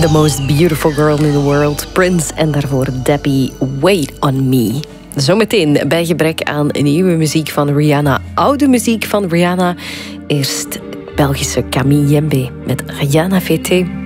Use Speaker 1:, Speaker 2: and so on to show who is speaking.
Speaker 1: The Most Beautiful Girl in the World, Prince. En daarvoor Debbie, Wait on Me. Zometeen bij gebrek aan nieuwe muziek van Rihanna. Oude muziek van Rihanna. Eerst Belgische Camille Jembe met Rihanna VT.